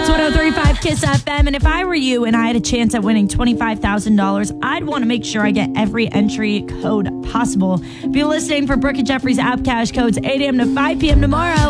103.5 Kiss FM. And if I were you and I had a chance at winning $25,000, I'd want to make sure I get every entry code possible. Be listening for Brooke and Jeffrey's App Cash codes 8 a.m. to 5 p.m. tomorrow.